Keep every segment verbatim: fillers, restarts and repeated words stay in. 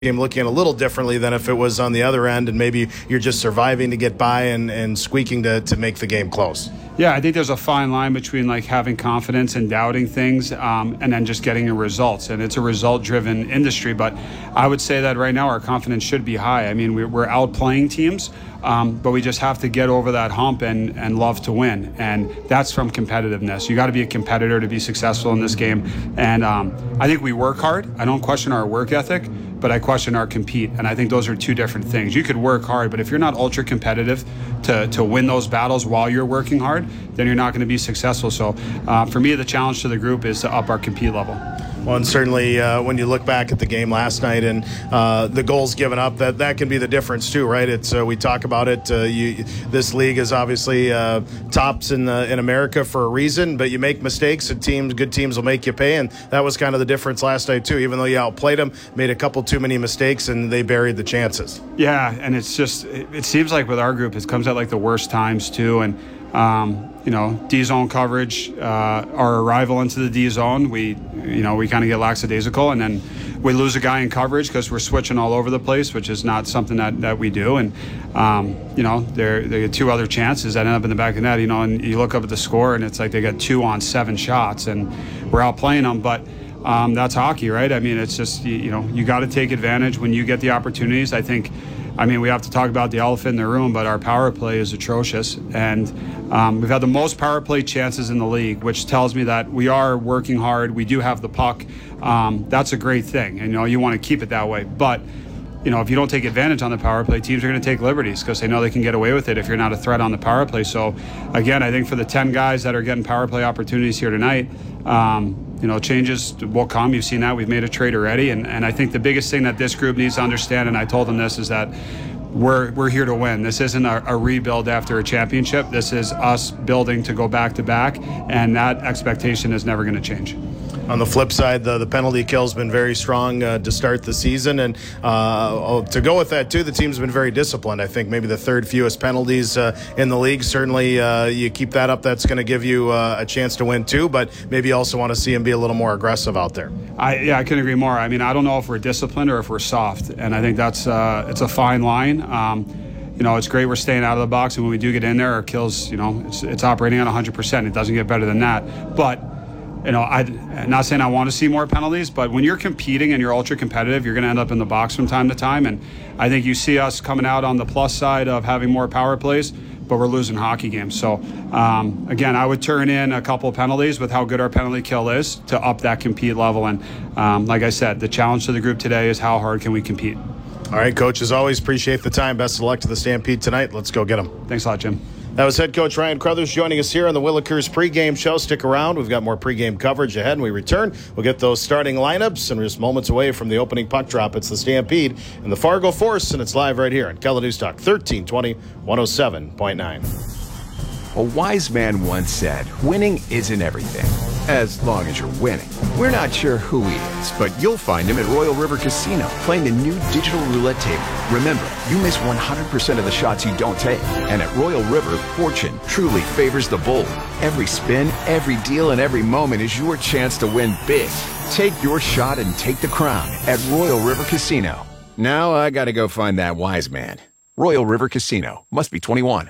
game looking a little differently than if it was on the other end and maybe you're just surviving to get by and, and squeaking to, to make the game close? Yeah, I think there's a fine line between like having confidence and doubting things um, and then just getting the results. And it's a result-driven industry, but I would say that right now our confidence should be high. I mean, we're, we're outplaying teams, um, but we just have to get over that hump and, and love to win. And that's from competitiveness. You got to be a competitor to be successful in this game. And um, I think we work hard. I don't question our work ethic, but I question our compete. And I think those are two different things. You could work hard, but if you're not ultra competitive to, to win those battles while you're working hard, then you're not going to be successful. So uh, for me, the challenge to the group is to up our compete level. Well, and certainly uh, when you look back at the game last night and uh, the goals given up, that, that can be the difference too, right? It's uh, we talk about it. Uh, you, this league is obviously uh, tops in the, in America for a reason, but you make mistakes and teams, good teams will make you pay, and that was kind of the difference last night too. Even though you outplayed them, made a couple too many mistakes and they buried the chances. Yeah, and it's just it, it seems like with our group, it comes at like the worst times too, and. Um, you know, D-zone coverage, uh, our arrival into the D-zone, we, you know, we kind of get lackadaisical, and then we lose a guy in coverage because we're switching all over the place, which is not something that, that we do. And, um, you know, there they get two other chances that end up in the back of the net, you know, and you look up at the score, and it's like they got two on seven shots, and we're outplaying them. But um, that's hockey, right? I mean, it's just, you, you know, you got to take advantage when you get the opportunities. I think I mean, we have to talk about the elephant in the room, but our power play is atrocious. And um, we've had the most power play chances in the league, which tells me that we are working hard. We do have the puck. Um, that's a great thing. And, you know, you want to keep it that way. But, you know, if you don't take advantage on the power play, teams are going to take liberties because they know they can get away with it if you're not a threat on the power play. So, again, I think for the ten guys that are getting power play opportunities here tonight, um, you know, changes will come. You've seen that. We've made a trade already. And, and I think the biggest thing that this group needs to understand, and I told them this, is that we're we're here to win. This isn't a, a rebuild after a championship. This is us building to go back to back, and that expectation is never going to change. On the flip side, the, the penalty kill's been very strong uh, to start the season, and uh, to go with that too, the team's been very disciplined. I think maybe the third fewest penalties uh, in the league. Certainly, uh, you keep that up, that's going to give you uh, a chance to win too. But maybe you also want to see him be a little more aggressive out there. I yeah, I couldn't agree more. I mean, I don't know if we're disciplined or if we're soft, and I think that's uh, it's a fine line. Um, You know, it's great we're staying out of the box, and when we do get in there, our kills, you know, it's, it's operating at one hundred percent. It doesn't get better than that. But, you know, I'm not saying I want to see more penalties, but when you're competing and you're ultra competitive, you're going to end up in the box from time to time. And I think you see us coming out on the plus side of having more power plays, but we're losing hockey games. So, um, again, I would turn in a couple penalties with how good our penalty kill is to up that compete level. And um, like I said, the challenge to the group today is how hard can we compete. All right, Coach, as always, appreciate the time. Best of luck to the Stampede tonight. Let's go get them. Thanks a lot, Jim. That was head coach Ryan Crothers joining us here on the Willikers pregame show. Stick around. We've got more pregame coverage ahead. When we return, we'll get those starting lineups, and we're just moments away from the opening puck drop. It's the Stampede and the Fargo Force, and it's live right here on Kella News Talk thirteen twenty, one oh seven point nine. A wise man once said, winning isn't everything, as long as you're winning. We're not sure who he is, but you'll find him at Royal River Casino, playing the new digital roulette table. Remember, you miss one hundred percent of the shots you don't take. And at Royal River, fortune truly favors the bold. Every spin, every deal, and every moment is your chance to win big. Take your shot and take the crown at Royal River Casino. Now I gotta go find that wise man. Royal River Casino. Must be twenty-one.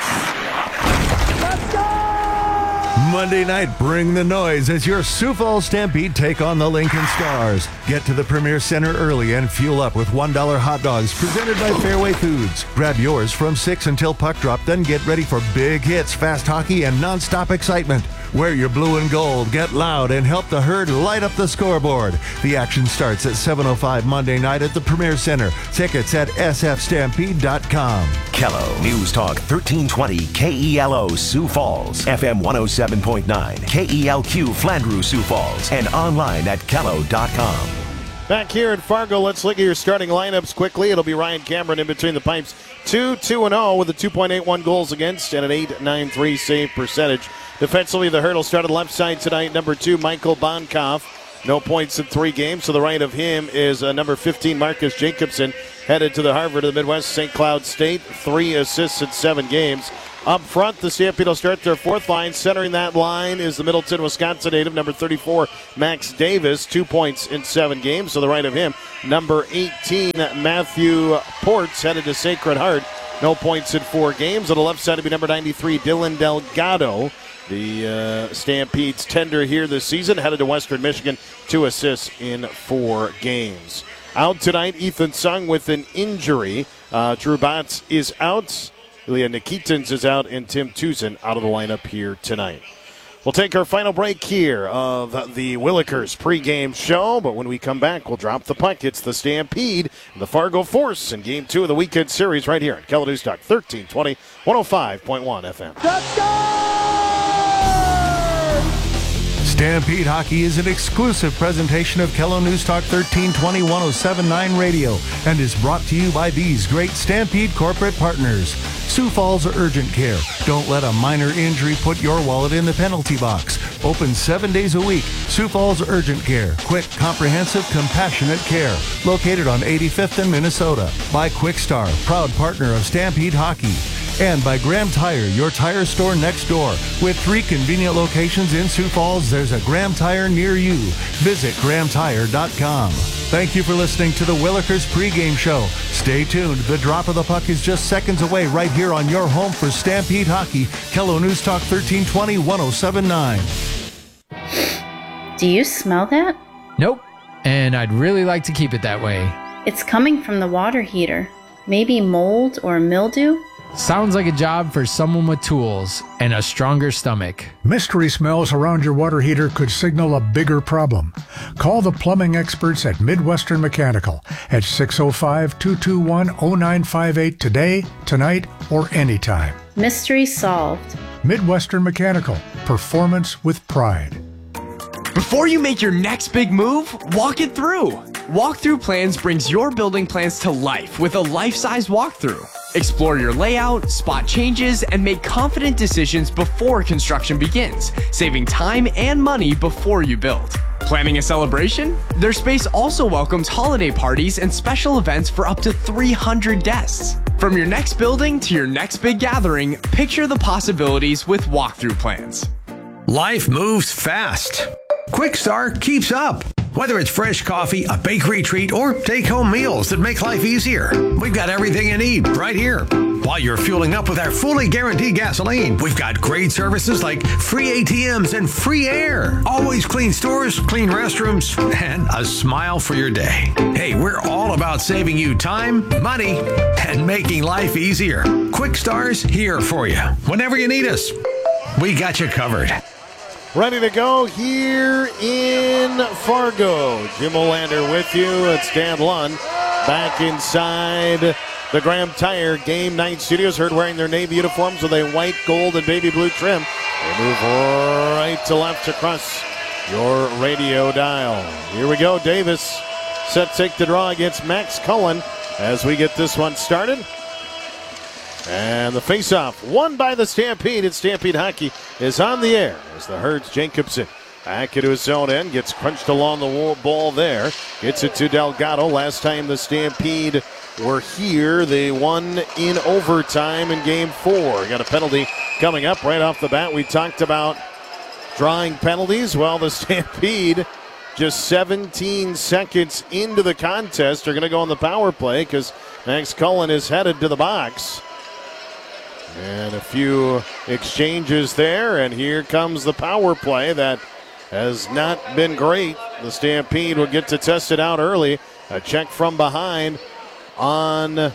Monday night, bring the noise as your Sioux Falls Stampede take on the Lincoln Stars. Get to the Premier Center early and fuel up with one dollar hot dogs presented by Fairway Foods. Grab yours from six until puck drop, then get ready for big hits, fast hockey, and nonstop excitement. Wear your blue and gold, get loud, and help the herd light up the scoreboard. The action starts at seven oh five Monday night at the Premier Center. Tickets at s f stampede dot com. Kello News Talk thirteen twenty K E L O Sioux Falls, F M one oh seven point nine, K E L Q Flandreau Sioux Falls, and online at kello dot com. Back here in Fargo, let's look at your starting lineups quickly. It'll be Ryan Cameron in between the pipes. two two and oh with a two point eight one goals against and an eight ninety-three save percentage. Defensively, the hurdle started left side tonight. Number two, Michael Bonkoff. No points in three games. To the right of him is uh, number fifteen, Marcus Jacobson, headed to the Harvard of the Midwest, Saint Cloud State. Three assists in seven games. Up front, the Stampede will start their fourth line. Centering that line is the Middleton, Wisconsin native, number thirty-four, Max Davis. Two points in seven games. To the right of him, number eighteen, Matthew Ports, headed to Sacred Heart. No points in four games. On the left side will be number ninety-three, Dylan Delgado. The uh, Stampede's tender here this season, headed to Western Michigan. Two assists in four games. Out tonight, Ethan Sung with an injury. Uh, Drew Batts is out. Ilya Nikitins is out, and Tim Tuzin out of the lineup here tonight. We'll take our final break here of the Willikers pregame show, but when we come back, we'll drop the puck. It's the Stampede and the Fargo Force in Game two of the weekend series right here on Kelo News Talk thirteen twenty, one oh five point one F M. Stampede Hockey is an exclusive presentation of Kelo News Talk thirteen twenty, one oh seven point nine Radio and is brought to you by these great Stampede corporate partners. Sioux Falls Urgent Care. Don't let a minor injury put your wallet in the penalty box. Open seven days a week. Sioux Falls Urgent Care. Quick, comprehensive, compassionate care. Located on eighty-fifth in Minnesota. By Quickstar, proud partner of Stampede Hockey. And by Graham Tire, your tire store next door. With three convenient locations in Sioux Falls, there's a Graham Tire near you. Visit graham tire dot com. Thank you for listening to the Willikers pregame show. Stay tuned. The drop of the puck is just seconds away right here on your home for Stampede Hockey. Kelo News Talk thirteen twenty, one oh seven point nine. Do you smell that? Nope. And I'd really like to keep it that way. It's coming from the water heater. Maybe mold or mildew? Sounds like a job for someone with tools and a stronger stomach. Mystery smells around your water heater could signal a bigger problem. Call the plumbing experts at Midwestern Mechanical at six oh five, two two one, oh nine five eight today, tonight, or anytime. Mystery solved. Midwestern Mechanical. Performance with pride. Before you make your next big move, walk it through. Walkthrough Plans brings your building plans to life with a life-size walkthrough. Explore your layout, spot changes, and make confident decisions before construction begins, saving time and money before you build. Planning a celebration? Their space also welcomes holiday parties and special events for up to three hundred guests. From your next building to your next big gathering, picture the possibilities with Walkthrough Plans. Life moves fast. Quickstar keeps up. Whether it's fresh coffee, a bakery treat, or take-home meals that make life easier, we've got everything you need right here. While you're fueling up with our fully guaranteed gasoline, we've got great services like free A T Ms and free air. Always clean stores, clean restrooms, and a smile for your day. Hey, we're all about saving you time, money, and making life easier. Quickstar's here for you. Whenever you need us, we got you covered. Ready to go here in Fargo. Jim Olander with you. It's Dan Lund back inside the Graham Tire Game Night Studios. Heard wearing their Navy uniforms with a white, gold, and baby blue trim. They move right to left across your radio dial. Here we go. Davis set take the draw against Max Cullen as we get this one started. And the faceoff won by the Stampede, and Stampede Hockey is on the air as the Hertz Jacobson back into his own end, gets crunched along the wall ball there, gets it to Delgado. Last time the Stampede were here, they won in overtime in game four. Got a penalty coming up right off the bat. We talked about drawing penalties. Well, the Stampede, just seventeen seconds into the contest, are going to go on the power play because Max Cullen is headed to the box. And a few exchanges there, and here comes the power play that has not been great. The Stampede will get to test it out early. A check from behind on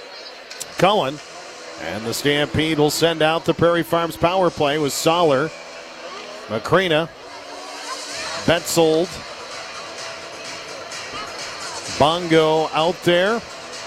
Cullen. And the Stampede will send out the Prairie Farms power play with Soller, Macrina, Betzold, Bongo out there,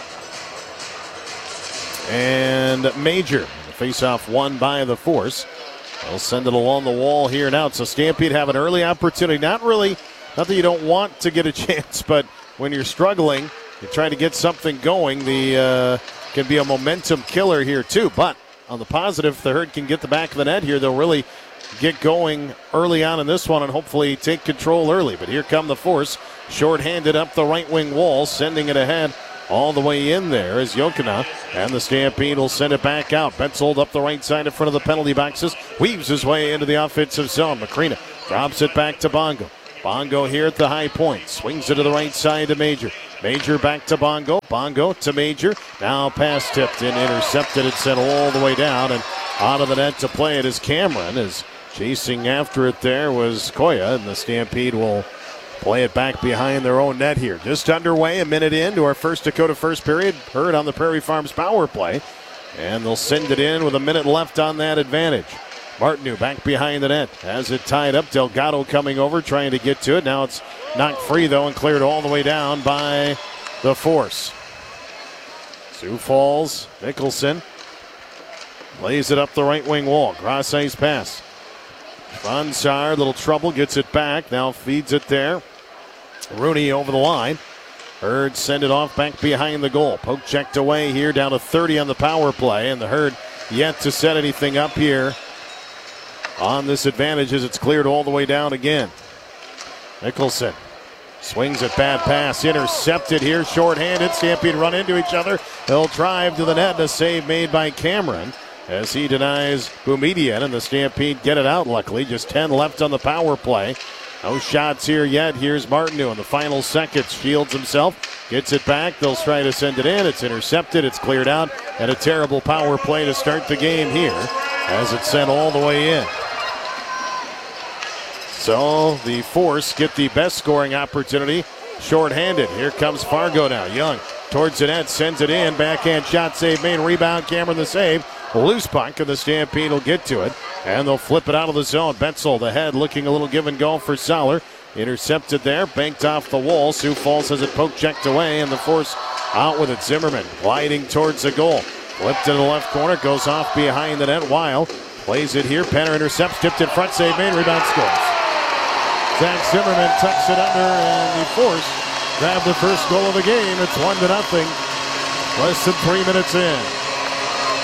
and Major. The faceoff won by the Force. They'll send it along the wall here now. So Stampede have an early opportunity. Not really, not that you don't want to get a chance, but when you're struggling, you try to get something going. The uh, can be a momentum killer here too. But on the positive, if the Herd can get the back of the net here, they'll really get going early on in this one and hopefully take control early. But here come the Force, short-handed up the right wing wall, sending it ahead all the way in there is Jokina, and the Stampede will send it back out. Betzold up the right side in front of the penalty boxes, weaves his way into the offensive zone. Macrina drops it back to Bongo. Bongo here at the high point, swings it to the right side to Major. Major back to Bongo. Bongo to Major. Now pass tipped and intercepted and sent all the way down and out of the net to play it is Cameron. As chasing after it there was Koya, and the Stampede will play it back behind their own net here. Just underway, a minute into our first Dakota first period. Heard on the Prairie Farms power play. And they'll send it in with a minute left on that advantage. Martineau back behind the net. Has it tied up. Delgado coming over, trying to get to it. Now it's knocked free, though, and cleared all the way down by the Force. Sioux Falls, Nicholson lays it up the right wing wall. Cross ice pass. Van Saar, little trouble, gets it back. Now feeds it there. Rooney over the line. Herd send it off back behind the goal. Poke checked away here, down to thirty on the power play. And the Herd yet to set anything up here on this advantage as it's cleared all the way down again. Nicholson swings it, bad pass, intercepted here, shorthanded. Stampede run into each other. They'll drive to the net, and a save made by Cameron as he denies Boumediene, and the Stampede get it out luckily. Just ten left on the power play. No shots here yet. Here's Martineau in the final seconds. Shields himself, gets it back. They'll try to send it in. It's intercepted. It's cleared out. And a terrible power play to start the game here as it's sent all the way in. So the Force get the best scoring opportunity shorthanded. Here comes Fargo now. Young towards the net, sends it in. Backhand shot, save made. Rebound, Cameron the save. Loose puck, and the Stampede will get to it. And they'll flip it out of the zone. Betzold ahead, looking a little give and go for Soller. Intercepted there, banked off the wall. Sioux Falls has it poke checked away, and the Force out with it. Zimmerman gliding towards the goal. Flipped to the left corner, goes off behind the net. Weil plays it here. Penner intercepts, tipped in front, save made, rebound scores. Zach Zimmerman tucks it under, and the Force grab the first goal of the game. It's one to nothing. Less than three minutes in.